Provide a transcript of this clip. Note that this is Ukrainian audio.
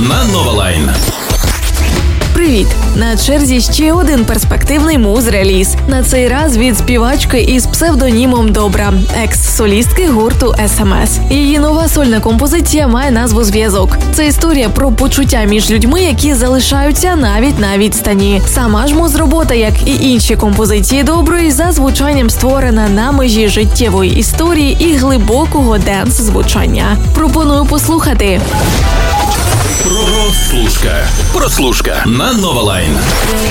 на Новалайн. Привіт! На черзі ще один перспективний муз-реліз. На цей раз від співачки із псевдонімом Добра, екс-солістки гурту СМС. Її нова сольна композиція має назву «Зв'язок». Це історія про почуття між людьми, які залишаються навіть на відстані. Сама ж муз-робота, як і інші композиції Доброї, за звучанням створена на межі життєвої історії і глибокого денс-звучання. Пропоную послухати. Прослушка на Новалайн.